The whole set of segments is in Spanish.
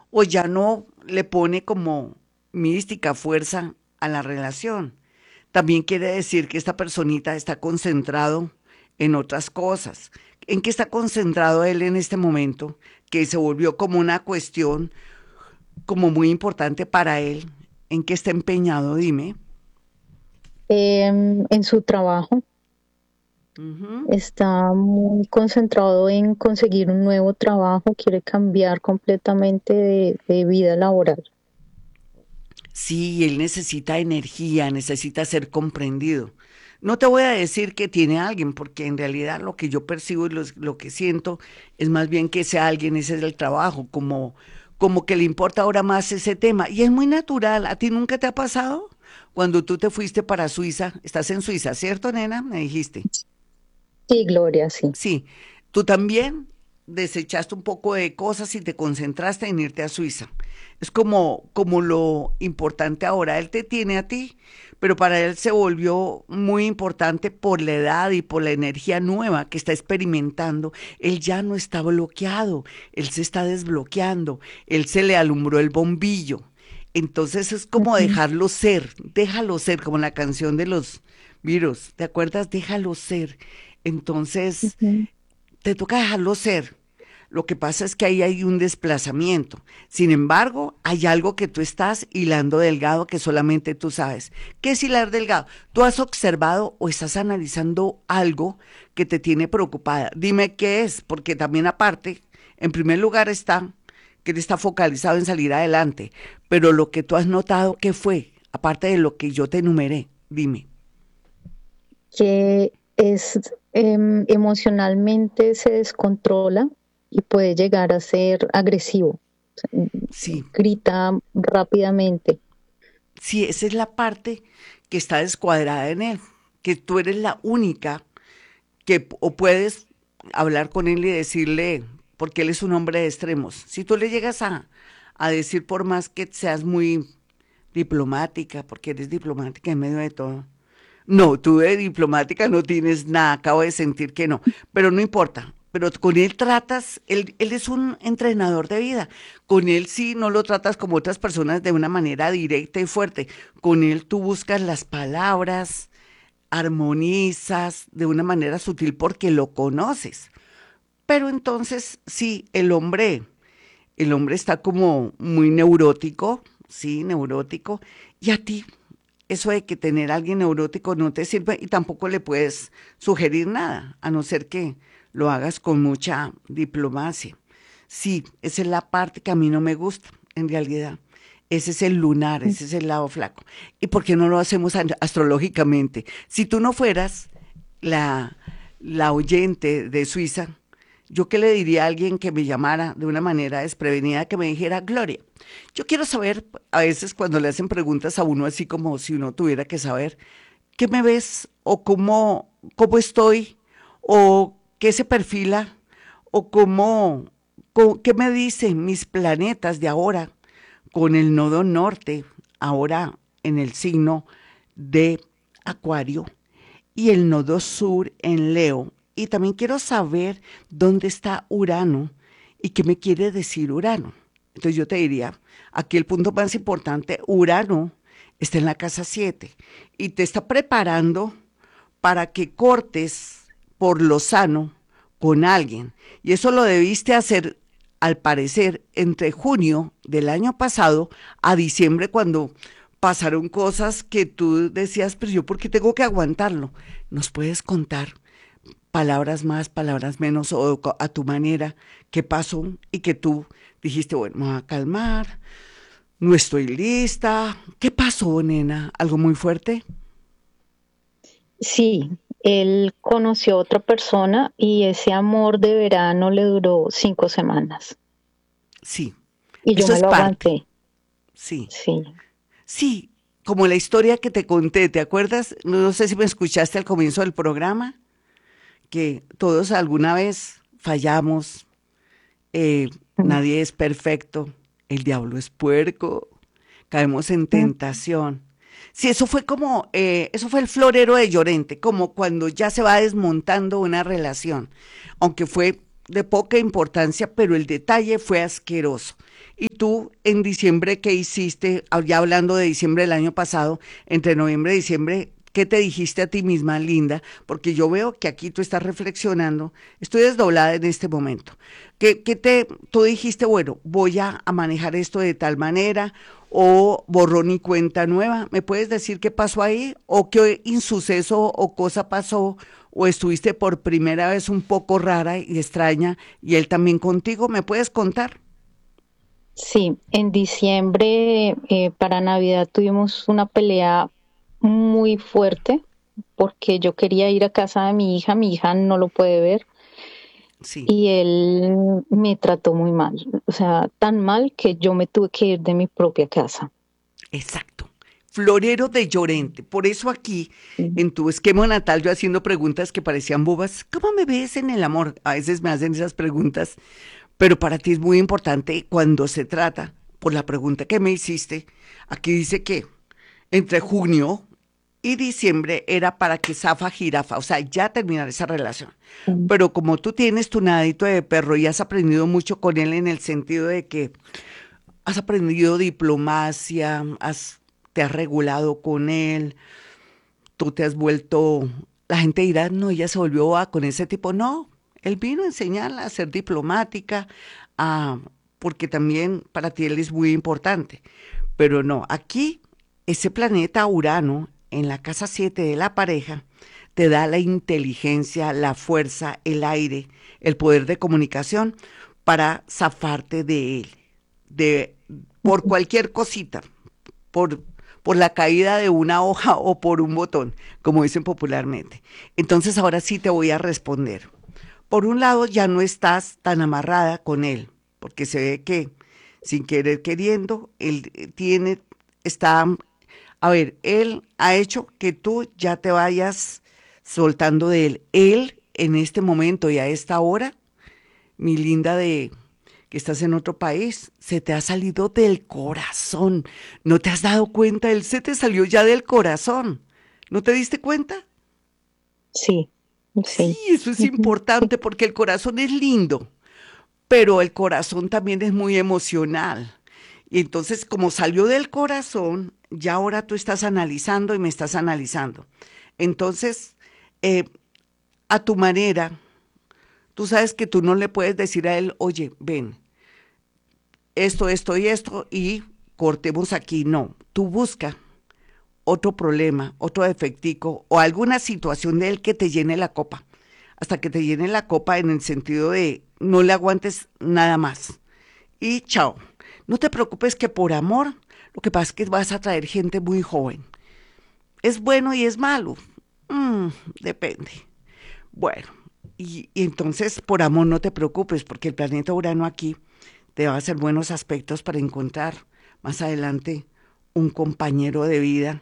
o ya no le pone como mística, fuerza a la relación. También quiere decir que esta personita está concentrado en otras cosas. ¿En qué está concentrado él en este momento? Que se volvió como una cuestión como muy importante para él. ¿En qué está empeñado? Dime. En su trabajo Ujú. está muy concentrado en conseguir un nuevo trabajo, quiere cambiar completamente de vida laboral. Sí, él necesita energía, necesita ser comprendido. No te voy a decir que tiene a alguien, porque en realidad lo que yo percibo y lo que siento es más bien que ese alguien, ese es el trabajo, como que le importa ahora más ese tema. Y es muy natural. ¿A ti nunca te ha pasado? Cuando tú te fuiste para Suiza, estás en Suiza, ¿cierto, nena? Me dijiste. Sí, Gloria, sí. Sí, tú también desechaste un poco de cosas y te concentraste en irte a Suiza. Es como lo importante ahora. Él te tiene a ti, pero para él se volvió muy importante por la edad y por la energía nueva que está experimentando. Él ya no está bloqueado, él se está desbloqueando, él se le alumbró el bombillo. Entonces es como Ujú, déjalo ser, como la canción de los virus. ¿Te acuerdas? Déjalo ser. Entonces, ujú. te toca dejarlo ser. Lo que pasa es que ahí hay un desplazamiento. Sin embargo, hay algo que tú estás hilando delgado que solamente tú sabes. ¿Qué es hilar delgado? Tú has observado o estás analizando algo que te tiene preocupada. Dime qué es, porque también aparte, en primer lugar está que él está focalizado en salir adelante, pero lo que tú has notado, ¿qué fue? Aparte de lo que yo te enumeré, dime. Que es emocionalmente se descontrola y puede llegar a ser agresivo. Sí, Grita rápidamente. sí, esa es la parte que está descuadrada en él, que tú eres la única que o puedes hablar con él y decirle, porque él es un hombre de extremos. Si tú le llegas a decir por más que seas muy diplomática, porque eres diplomática en medio de todo. No, tú de diplomática no tienes nada, acabo de sentir que no, pero no importa. Pero con él tratas, él es un entrenador de vida. Con él sí no lo tratas como otras personas de una manera directa y fuerte. Con él tú buscas las palabras, armonizas de una manera sutil porque lo conoces. Pero entonces sí, el hombre está como muy neurótico, sí, neurótico, y a ti eso de que tener a alguien neurótico no te sirve y tampoco le puedes sugerir nada, a no ser que lo hagas con mucha diplomacia. Sí, esa es la parte que a mí no me gusta, en realidad. Ese es el lunar, ese es el lado flaco. ¿Y por qué no lo hacemos astrológicamente? Si tú no fueras la, la oyente de Suiza, ¿yo qué le diría a alguien que me llamara de una manera desprevenida, que me dijera, Gloria, yo quiero saber, a veces cuando le hacen preguntas a uno así como si uno tuviera que saber, ¿qué me ves? ¿O cómo estoy? ¿O qué se perfila? ¿O qué me dicen mis planetas de ahora con el nodo norte, ahora en el signo de Acuario? Y el nodo sur en Leo. Y también quiero saber dónde está Urano y qué me quiere decir Urano. Entonces yo te diría, aquí el punto más importante, Urano está en la casa 7 y te está preparando para que cortes por lo sano con alguien. Y eso lo debiste hacer, al parecer, entre junio del año pasado a diciembre, cuando pasaron cosas que tú decías, pero yo, ¿por qué tengo que aguantarlo? ¿Nos puedes contar palabras más, palabras menos, o a tu manera, qué pasó y que tú dijiste, bueno, me voy a calmar, no estoy lista? ¿Qué pasó, nena? ¿Algo muy fuerte? Sí, él conoció a otra persona y ese amor de verano le duró 5 semanas Sí, y yo eso me es lo parte, aguanté. sí. Sí, Sí, como la historia que te conté, ¿te acuerdas? No sé si me escuchaste al comienzo del programa, que todos alguna vez fallamos, nadie es perfecto, el diablo es puerco, caemos en tentación. Sí, eso fue el florero de Llorente, como cuando ya se va desmontando una relación, aunque fue de poca importancia, pero el detalle fue asqueroso. Y tú en diciembre, ¿qué hiciste? Ya hablando de diciembre del año pasado, entre noviembre y diciembre, ¿qué te dijiste a ti misma, linda? Porque yo veo que aquí tú estás reflexionando, estoy desdoblada en este momento. Tú dijiste, bueno, voy a manejar esto de tal manera, o borrón y cuenta nueva? ¿Me puedes decir qué pasó ahí? ¿O qué insuceso o cosa pasó? ¿O estuviste por primera vez un poco rara y extraña y él también contigo? ¿Me puedes contar? Sí, en diciembre para Navidad tuvimos una pelea muy fuerte porque yo quería ir a casa de mi hija no lo puede ver Sí, y él me trató muy mal, o sea, tan mal que yo me tuve que ir de mi propia casa. exacto. Florero de Llorente. Por eso aquí, en tu esquema natal, yo haciendo preguntas que parecían bobas. ¿Cómo me ves en el amor? A veces me hacen esas preguntas, pero para ti es muy importante cuando se trata, por la pregunta que me hiciste, aquí dice que entre junio y diciembre era para que Zafa Jirafa, o sea, ya terminar esa relación. Mm. Pero como tú tienes tu nadito de perro y has aprendido mucho con él en el sentido de que has aprendido diplomacia, te has regulado con él, tú te has vuelto, la gente dirá, no, ella se volvió con ese tipo. No, él vino a enseñarla a ser diplomática, a, porque también para ti él es muy importante. Pero no, aquí ese planeta Urano en la casa 7 de la pareja te da la inteligencia, la fuerza, el aire, el poder de comunicación para zafarte de él, de por cualquier cosita, por por la caída de una hoja o por un botón, como dicen popularmente. Entonces ahora sí te voy a responder. Por un lado, ya no estás tan amarrada con él, porque se ve que sin querer queriendo, él está, a ver, él ha hecho que tú ya te vayas soltando de él. Él, en este momento y a esta hora, mi linda de que estás en otro país, se te ha salido del corazón. ¿No te has dado cuenta? Él se te salió ya del corazón. ¿No te diste cuenta? Sí, Sí, sí. eso es Ujú. Sí, importante porque el corazón es lindo, pero el corazón también es muy emocional. Y entonces, como salió del corazón, ya ahora tú estás analizando y me estás analizando. Entonces, eh, a tu manera, tú sabes que tú no le puedes decir a él, oye, ven, esto y esto, y cortemos aquí. No, tú busca otro problema, otro defectico o alguna situación de él que te llene la copa, hasta que te llene la copa en el sentido de no le aguantes nada más. Y chao. No te preocupes que por amor, lo que pasa es que vas a traer gente muy joven. ¿Es bueno y es malo? Mm, depende. Bueno, y entonces por amor no te preocupes, porque el planeta Urano aquí te va a hacer buenos aspectos para encontrar más adelante un compañero de vida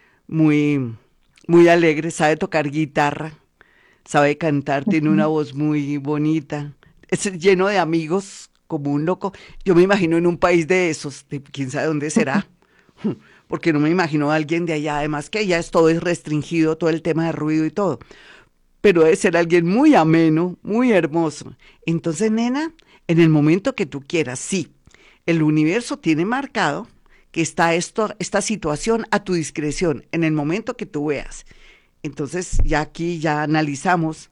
muy, muy alegre, sabe tocar guitarra, sabe cantar, tiene una ujú. voz muy bonita, es lleno de amigos como un loco. Yo me imagino en un país de esos, de quién sabe dónde será, porque no me imagino a alguien de allá, además que allá es todo es restringido, todo el tema de ruido y todo, pero debe ser alguien muy ameno, muy hermoso. Entonces, nena, en el momento que tú quieras, sí, el universo tiene marcado que está esta situación a tu discreción, en el momento que tú veas. Entonces, ya aquí ya analizamos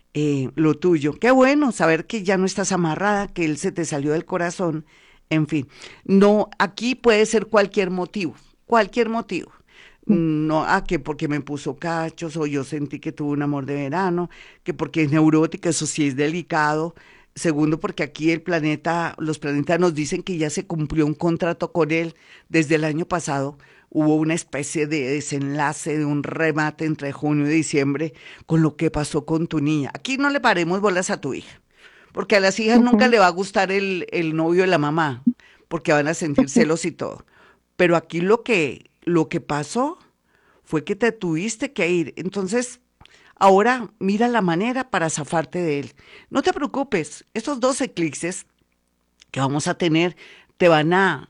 lo tuyo. Qué bueno saber que ya no estás amarrada, que él se te salió del corazón. En fin, no, aquí puede ser cualquier motivo, cualquier motivo. No, que porque me puso cachos o yo sentí que tuve un amor de verano, que porque es neurótica, eso sí es delicado. Segundo, porque aquí el planeta, los planetas nos dicen que ya se cumplió un contrato con él desde el año pasado. Hubo una especie de desenlace, de un remate entre junio y diciembre con lo que pasó con tu niña. Aquí no le paremos bolas a tu hija, porque a las hijas nunca Ujú. le va a gustar el novio de la mamá, porque van a sentir celos y todo. Pero aquí lo que pasó fue que te tuviste que ir. Entonces, ahora mira la manera para zafarte de él. No te preocupes, estos dos eclipses que vamos a tener te van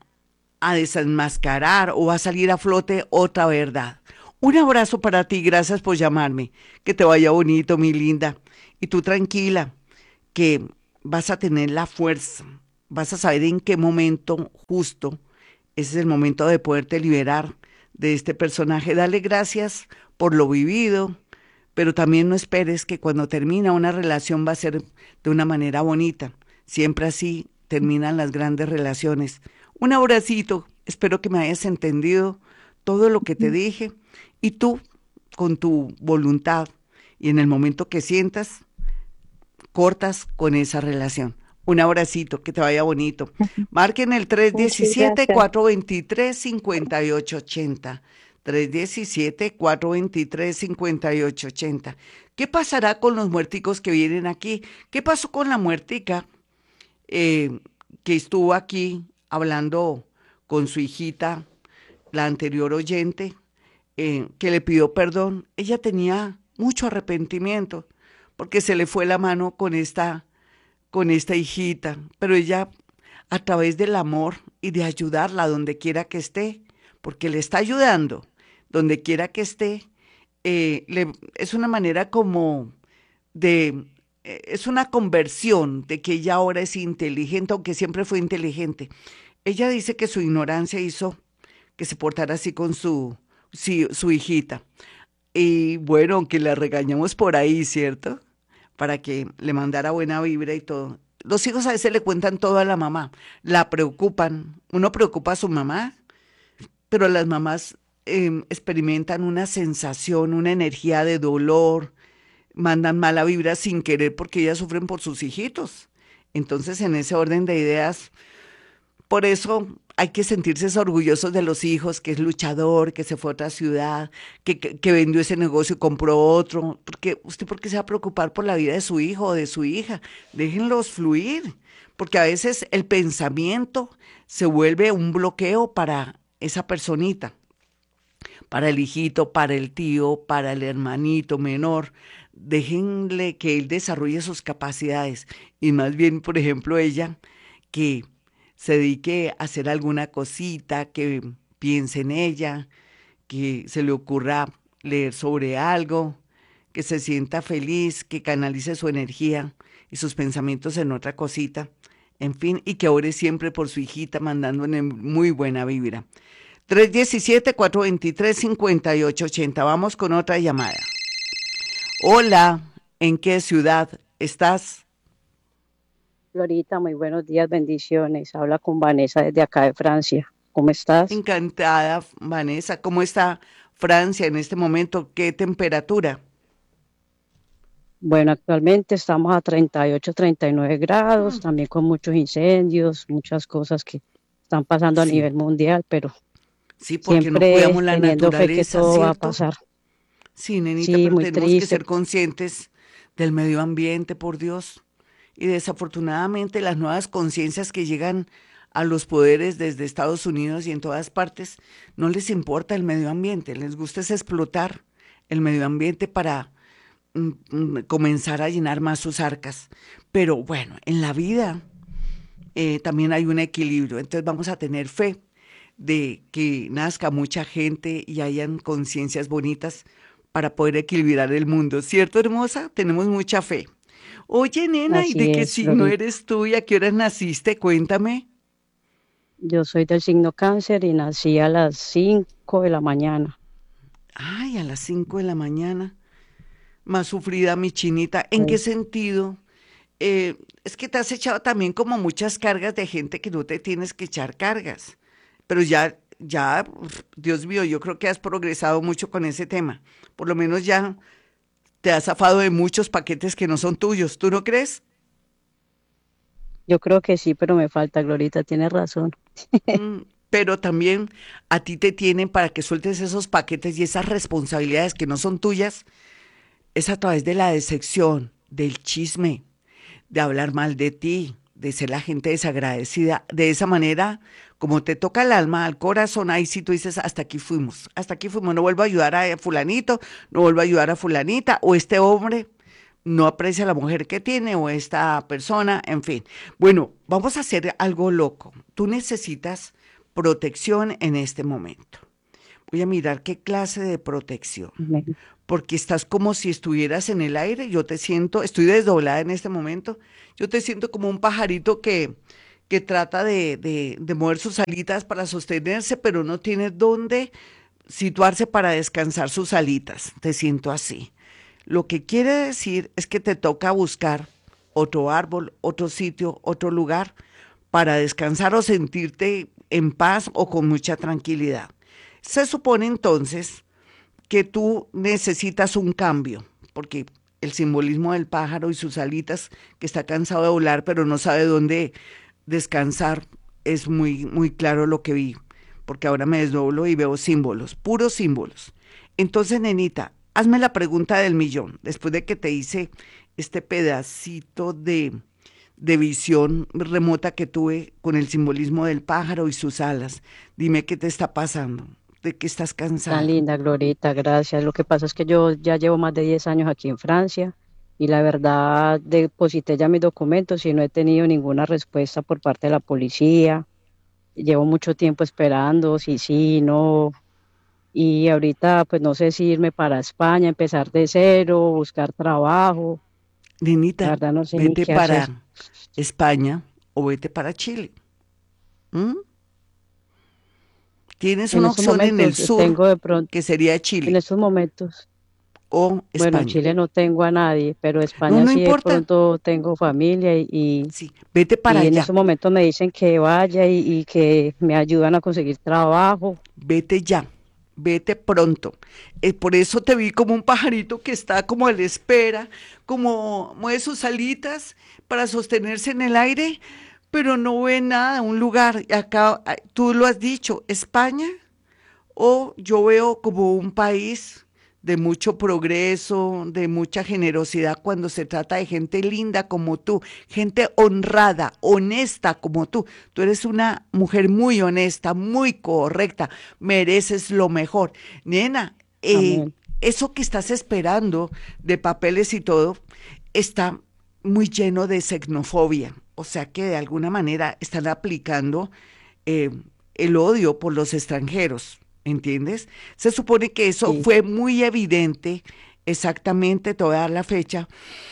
a desenmascarar o va a salir a flote otra verdad. Un abrazo para ti, gracias por llamarme. Que te vaya bonito, mi linda. Y tú tranquila, que vas a tener la fuerza, vas a saber en qué momento justo, ese es el momento de poderte liberar de este personaje. Dale gracias por lo vivido, pero también no esperes que cuando termina una relación va a ser de una manera bonita. Siempre así terminan las grandes relaciones. Un abracito, espero que me hayas entendido todo lo que te dije y tú, con tu voluntad y en el momento que sientas, cortas con esa relación. Un abracito, que te vaya bonito. Marquen el Muchas gracias. 317-423-5880. 317-423-5880. ¿Qué pasará con los muerticos que vienen aquí? ¿Qué pasó con la muertica eh, que estuvo aquí hablando con su hijita, la anterior oyente, que le pidió perdón? Ella tenía mucho arrepentimiento porque se le fue la mano con esta hijita, pero ella a través del amor y de ayudarla donde quiera que esté, porque le está ayudando donde quiera que esté, es una manera como es una conversión de que ella ahora es inteligente, aunque siempre fue inteligente. Ella dice que su ignorancia hizo que se portara así con sí, su hijita. Y bueno, aunque la regañamos por ahí, ¿cierto? Para que le mandara buena vibra y todo. Los hijos a veces le cuentan todo a la mamá, la preocupan. Uno preocupa a su mamá, pero las mamás experimentan una sensación, una energía de dolor, mandan mala vibra sin querer porque ellas sufren por sus hijitos. Entonces, en ese orden de ideas, por eso hay que sentirse orgullosos de los hijos, que es luchador, que se fue a otra ciudad, que vendió ese negocio y compró otro. Porque usted, ¿por qué se va a preocupar por la vida de su hijo o de su hija? Déjenlos fluir, porque a veces el pensamiento se vuelve un bloqueo para esa personita, para el hijito, para el tío, para el hermanito menor. Déjenle que él desarrolle sus capacidades y más bien, por ejemplo, ella que se dedique a hacer alguna cosita, que piense en ella, que se le ocurra leer sobre algo, que se sienta feliz, que canalice su energía y sus pensamientos en otra cosita, en fin, y que ore siempre por su hijita mandándole muy buena vibra. 317-423-5880. Vamos con otra llamada. Hola, ¿en qué ciudad estás? Florita, muy buenos días, bendiciones. Habla con Vanessa desde acá de Francia. ¿Cómo estás? Encantada, Vanessa. ¿Cómo está Francia en este momento? ¿Qué temperatura? Bueno, actualmente estamos a 38, 39 grados, Mm, también con muchos incendios, muchas cosas que están pasando a sí, nivel mundial, pero sí, porque no siempre cuidamos la teniendo fe que naturaleza, todo va a ¿cierto? pasar. Sí, nenita, Sí, pero muy tenemos que triste. ser conscientes del medio ambiente, por Dios. Y desafortunadamente las nuevas conciencias que llegan a los poderes desde Estados Unidos y en todas partes, no les importa el medio ambiente, les gusta es explotar el medio ambiente para comenzar a llenar más sus arcas. Pero bueno, en la vida también hay un equilibrio, entonces vamos a tener fe de que nazca mucha gente y hayan conciencias bonitas para poder equilibrar el mundo. ¿Cierto, hermosa? Tenemos mucha fe. Oye, nena, ¿y de Así qué es, signo Florita. eres tú y a qué hora naciste? Cuéntame. Yo soy del signo cáncer y nací a las 5 de la mañana. Ay, a las 5 de la mañana. Más sufrida mi chinita. ¿En qué Pues, sentido? Es que te has echado también como muchas cargas de gente que no te tienes que echar cargas. Pero Dios mío, yo creo que has progresado mucho con ese tema. Por lo menos ya te has zafado de muchos paquetes que no son tuyos. ¿Tú no crees? yo creo que sí, pero me falta, Glorita, tienes razón. Pero también a ti te tienen para que sueltes esos paquetes y esas responsabilidades que no son tuyas, es a través de la decepción, del chisme, de hablar mal de ti, de ser la gente desagradecida. De esa manera, como te toca el alma, al corazón, ahí sí tú dices, hasta aquí fuimos, no vuelvo a ayudar a fulanito, no vuelvo a ayudar a fulanita, o este hombre no aprecia a la mujer que tiene, o esta persona, en fin. Bueno, vamos a hacer algo loco. Tú necesitas protección en este momento. Voy a mirar qué clase de protección. Amén. Porque estás como si estuvieras en el aire. Yo te siento, estoy desdoblada en este momento. Yo te siento como un pajarito que trata de mover sus alitas para sostenerse, pero no tiene dónde situarse para descansar sus alitas. Te siento así. Lo que quiere decir es que te toca buscar otro árbol, otro sitio, otro lugar para descansar o sentirte en paz o con mucha tranquilidad. Se supone entonces que tú necesitas un cambio, porque el simbolismo del pájaro y sus alitas, que está cansado de volar, pero no sabe dónde descansar, es muy, muy claro lo que vi, porque ahora me desdoblo y veo símbolos, puros símbolos. Entonces, nenita, hazme la pregunta del millón, después de que te hice este pedacito de visión remota que tuve con el simbolismo del pájaro y sus alas. Dime qué te está pasando, de qué estás Tan cansada. linda, Glorita, gracias. Lo que pasa es que yo ya llevo más de 10 años aquí en Francia y la verdad deposité ya mis documentos y no he tenido ninguna respuesta por parte de la policía. Llevo mucho tiempo esperando, sí, sí, no. Y ahorita pues no sé si irme para España, empezar de cero, buscar trabajo. La Nenita, verdad no sé ni vete qué hacer. para España o vete para Chile. ¿M? Tienes En una estos opción en el momentos sur, tengo de pronto, que sería en Chile estos momentos, o bueno, en España. Chile no tengo a nadie, pero No, España no sí de importa. pronto tengo familia Sí, vete para y en allá. estos momentos me dicen que vaya y que me ayudan a conseguir trabajo. Vete ya. Vete pronto. Por eso te vi como un pajarito que está como a la espera, como mueve sus alitas para sostenerse en el aire, pero no ve nada, un lugar. Acá, tú lo has dicho, España. O yo veo como un país de mucho progreso, de mucha generosidad cuando se trata de gente linda como tú, gente honrada, honesta como tú. Tú eres una mujer muy honesta, muy correcta, mereces lo mejor. Nena, Amén. eso que estás esperando de papeles y todo está muy lleno de xenofobia. O sea que de alguna manera están aplicando eh, el odio por los extranjeros, ¿entiendes? Se supone que eso Sí, fue muy evidente, exactamente, te voy a dar la fecha,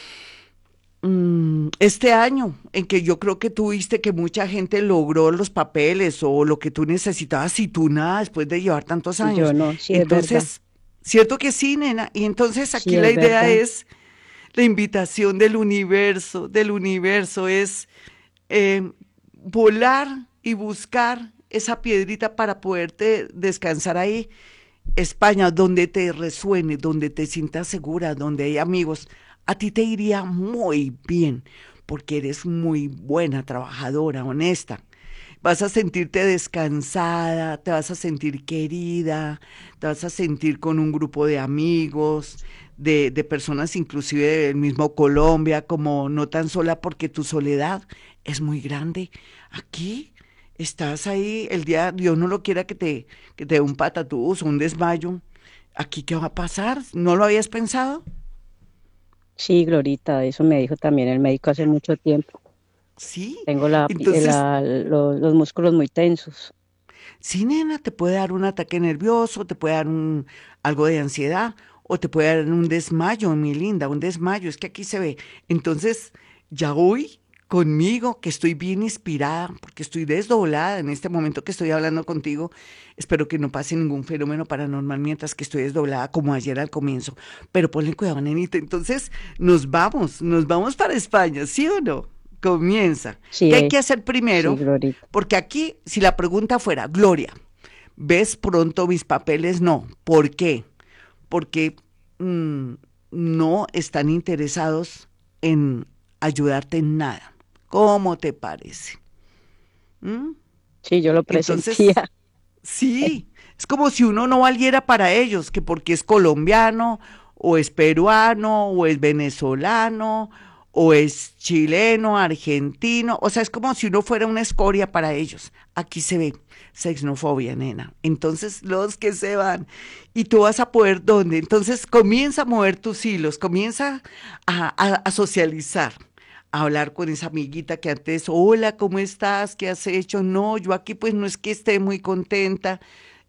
este año, en que yo creo que tú viste que mucha gente logró los papeles o lo que tú necesitabas y tú nada después de llevar tantos y yo años. no, sí es verdad, Entonces, cierto que sí, nena, y entonces sí aquí la es idea verdad. es, la invitación del universo es eh, volar y buscar esa piedrita para poderte descansar ahí. España, donde te resuene, donde te sientas segura, donde hay amigos, a ti te iría muy bien, porque eres muy buena, trabajadora, honesta. Vas a sentirte descansada, te vas a sentir querida, te vas a sentir con un grupo de amigos, de personas inclusive del mismo Colombia, como no tan sola porque tu soledad es muy grande. Aquí estás ahí, el día, Dios no lo quiera que te dé un patatús o un desmayo. ¿Aquí qué va a pasar? ¿No lo habías pensado? Sí, Glorita, eso me dijo también el médico hace mucho tiempo. Sí. Tengo Entonces, los músculos muy tensos. sí, nena, te puede dar un ataque nervioso, te puede dar algo de ansiedad o te puede dar un desmayo, mi linda, un desmayo. Es que aquí se ve. Entonces, ya hoy conmigo, que estoy bien inspirada, porque estoy desdoblada en este momento que estoy hablando contigo. Espero que no pase ningún fenómeno paranormal mientras que estoy desdoblada como ayer al comienzo. Pero ponle cuidado, nenita. Entonces, nos vamos para España, ¿sí o no? Comienza. Sí, ¿Qué hay que hacer sí, primero? Glorita. Porque aquí, si la pregunta fuera, Gloria, ¿ves pronto mis papeles? No. ¿Por qué? Porque mm, no están interesados en ayudarte en nada. ¿Cómo te parece? ¿Mm? Sí, yo lo presentía. Entonces, sí, es como si uno no valiera para ellos, que porque es colombiano, o es peruano, o es venezolano, o es chileno, argentino, o sea, es como si uno fuera una escoria para ellos. Aquí se ve xenofobia, nena. Entonces, los que se van, y tú vas a poder, ¿dónde? Entonces, comienza a mover tus hilos, comienza a socializar, a hablar con esa amiguita que antes, hola, ¿cómo estás? ¿Qué has hecho? No, yo aquí pues no es que esté muy contenta,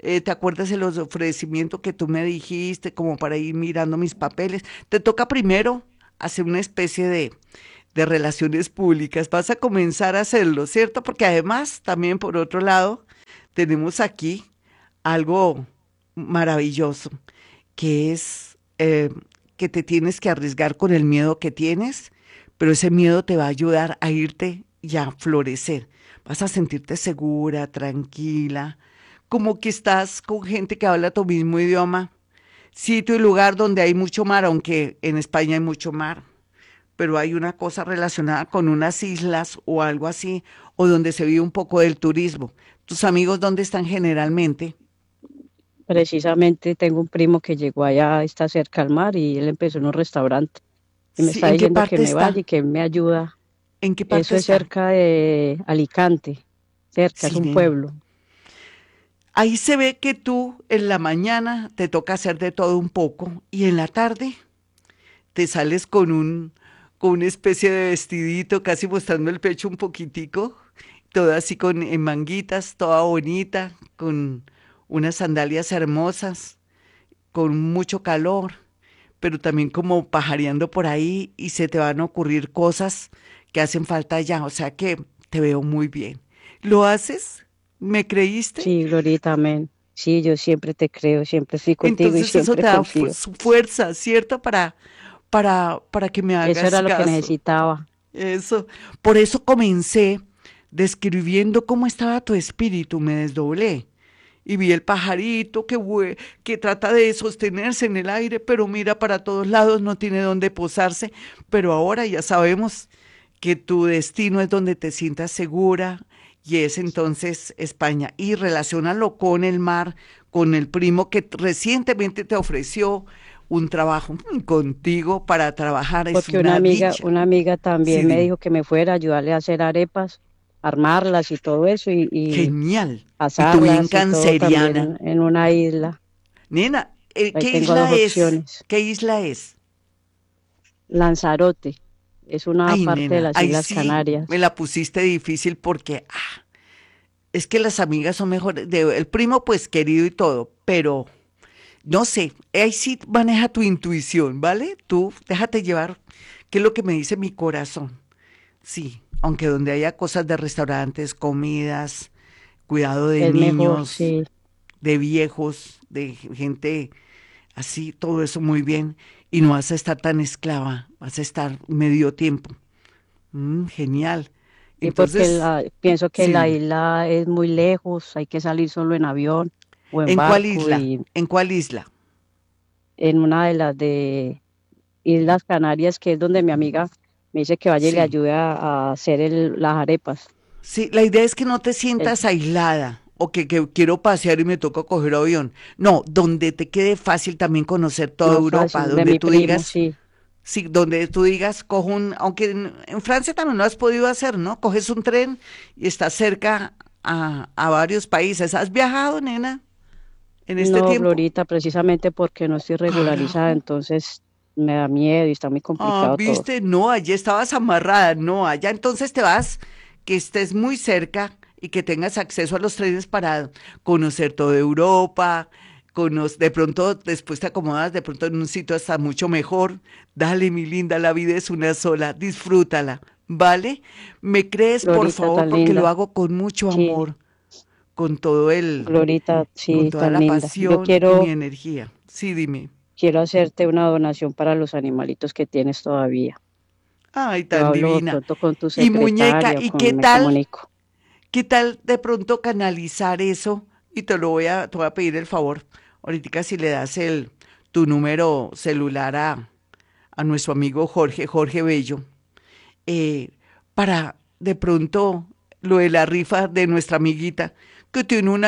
¿Te acuerdas de los ofrecimientos que tú me dijiste como para ir mirando mis papeles? Te toca primero hacer una especie de relaciones públicas. Vas a comenzar a hacerlo, ¿cierto? Porque además, también por otro lado, tenemos aquí algo maravilloso, que es que te tienes que arriesgar con el miedo que tienes, pero ese miedo te va a ayudar a irte y a florecer. Vas a sentirte segura, tranquila, como que estás con gente que habla tu mismo idioma, sitio y lugar donde hay mucho mar, aunque en España hay mucho mar, pero hay una cosa relacionada con unas islas o algo así, o donde se vive un poco del turismo. ¿Tus amigos dónde están generalmente? Precisamente tengo un primo que llegó allá, está cerca al mar y él empezó en un restaurante y me Sí, está ¿en qué diciendo que parte me vaya y está? que me ayuda. ¿En qué parte Eso es está? cerca de Alicante, cerca, es Sí, un nena. pueblo. Ahí se ve que tú en la mañana te toca hacer de todo un poco y en la tarde te sales con una especie de vestidito, casi mostrando el pecho un poquitico, toda así con en manguitas, toda bonita, con unas sandalias hermosas, con mucho calor, pero también como pajareando por ahí y se te van a ocurrir cosas que hacen falta ya, o sea que te veo muy bien. ¿Lo haces? ¿Me creíste? Sí, Glorita, amén. Sí, yo siempre te creo, siempre estoy contigo y Entonces eso siempre te da confío. su fuerza, ¿cierto? Para que me Eso era hagas lo que caso. necesitaba. Eso. Por eso comencé describiendo cómo estaba tu espíritu, me desdoblé. Y vi el pajarito que trata de sostenerse en el aire, pero mira para todos lados, no tiene dónde posarse. Pero ahora ya sabemos que tu destino es donde te sientas segura y es entonces España. Y relaciónalo con el mar, con el primo que recientemente te ofreció un trabajo contigo para trabajar. Es Porque una dicha. una amiga Sí, también me dime. dijo que me fuera a ayudarle a hacer arepas, armarlas y todo eso y Genial. Y tú bien asarlas y todo canceriana. también en una isla. Nena, Ahí ¿qué tengo dos isla es? opciones. ¿Qué isla es? Lanzarote es una Ay, parte de nena, las ahí Islas sí me Canarias. la pusiste difícil porque es que las amigas son mejores. El primo, pues querido y todo, pero no sé, ahí sí maneja tu intuición, ¿vale? Tú déjate llevar, qué es lo que me dice mi corazón. Sí, aunque donde haya cosas de restaurantes, comidas, cuidado de Es mejor, niños, sí. de viejos, de gente así, todo eso muy bien. Y no vas a estar tan esclava, vas a estar medio tiempo. Genial. Sí, porque Entonces, pienso que sí, la dime. isla es muy lejos, hay que salir solo en avión o en ¿En cuál barco isla? y ¿En cuál isla? en una de las de Islas Canarias, que es donde mi amiga me dice que vaya y le Sí, ayude a hacer las arepas. sí, la idea es que no te Eh, sientas aislada o que quiero pasear y me toca coger avión. No, donde te quede fácil también conocer toda Más Europa, fácil, de donde mi tú primo, digas, sí. sí, donde tú digas, cojo aunque en Francia también lo has podido hacer, ¿no? Coges un tren y estás cerca a varios países. ¿Has viajado, nena, en este No, tiempo? Glorita, precisamente porque no estoy regularizada, Carajo. entonces me da miedo y está muy Ah, complicado todo. viste, no, allí estabas amarrada, no, allá entonces te vas, que estés muy cerca y que tengas acceso a los trenes para conocer toda Europa, de pronto después te acomodas de pronto en un sitio hasta mucho mejor. Dale, mi linda, la vida es una sola, disfrútala, ¿vale? ¿Me crees, por Glorita favor? tan Porque lo linda, hago con mucho sí, amor, con todo Glorita, con sí, toda tan la linda. Yo pasión y mi energía. Sí, dime. quiero hacerte una donación para los animalitos que tienes todavía. Ay, Yo tan hablo de divina. pronto con tu Y muñeca, secretaria o ¿y con, me comunico. qué tal de pronto canalizar eso? Y te voy a pedir el favor. Ahorita si le das tu número celular a nuestro amigo Jorge Bello, eh, para de pronto lo de la rifa de nuestra amiguita, que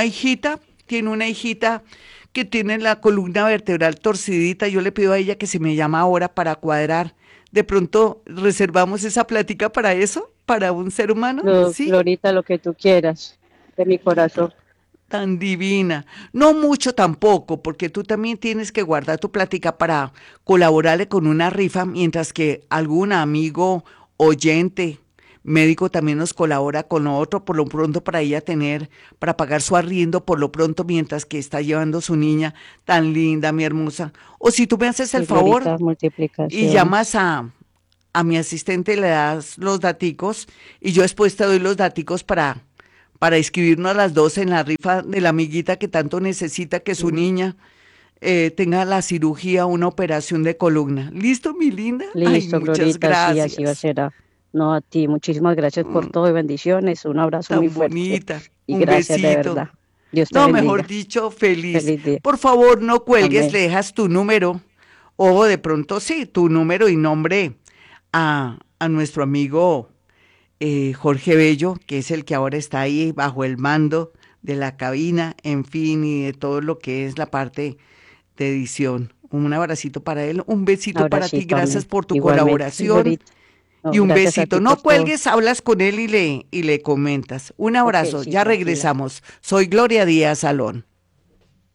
tiene una hijita que tiene la columna vertebral torcidita. Yo le pido a ella que se me llama ahora para cuadrar. De pronto reservamos esa plática para eso, para un ser humano, ¿sí? Glorita, lo que tú quieras, de mi corazón. Tan divina. No mucho tampoco, porque tú también tienes que guardar tu plática para colaborarle con una rifa, mientras que algún amigo oyente médico también nos colabora con lo otro, por lo pronto para ella tener, para pagar su arriendo, por lo pronto mientras que está llevando su niña tan linda, mi hermosa. O si tú me haces el Sí, favor Glorita, y multiplicaciones. llamas a mi asistente, le das los daticos y yo después te doy los daticos para inscribirnos a las dos en la rifa de la amiguita que tanto necesita que su Mm. niña tenga la cirugía, una operación de columna. ¿Listo, mi linda? Ay, Listo, muchas Glorita, sí, así va a gracias. ser. No, a ti, muchísimas gracias por Mm, todo y bendiciones. Un abrazo muy tan fuerte bonita. y Un gracias de besito. verdad. Dios te No, mejor bendiga. dicho, feliz. Feliz día. Por favor, no cuelgues, Amén. le dejas tu número o de pronto sí, tu número y nombre a nuestro amigo Jorge Bello, que es el que ahora está ahí bajo el mando de la cabina, en fin, y de todo lo que es la parte de edición. Un abracito para él, un besito para ti, Abracito, gracias amén. por tu Igualmente, colaboración Glorita. No, y un gracias a besito. ti por No todo. cuelgues, hablas con él y le comentas. Un Ok, abrazo, sí, ya tranquila. regresamos. Soy Gloria Díaz Salón.